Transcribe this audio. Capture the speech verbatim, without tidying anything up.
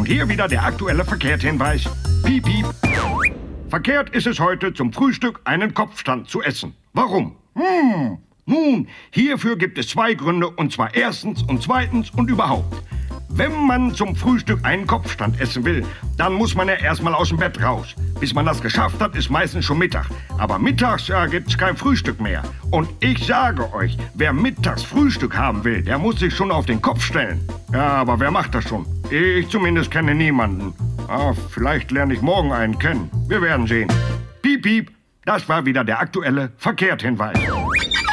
Und hier wieder der aktuelle Verkehrshinweis. Piep, piep. Verkehrt ist es heute, zum Frühstück einen Kopfstand zu essen. Warum? Hm, nun, hierfür gibt es zwei Gründe, und zwar erstens und zweitens und überhaupt. Wenn man zum Frühstück einen Kopfstand essen will, dann muss man ja erstmal aus dem Bett raus. Bis man das geschafft hat, ist meistens schon Mittag. Aber mittags ja, gibt's kein Frühstück mehr. Und ich sage euch, wer mittags Frühstück haben will, der muss sich schon auf den Kopf stellen. Ja, aber wer macht das schon? Ich zumindest kenne niemanden. Ah, vielleicht lerne ich morgen einen kennen. Wir werden sehen. Piep, piep. Das war wieder der aktuelle Verkehrshinweis.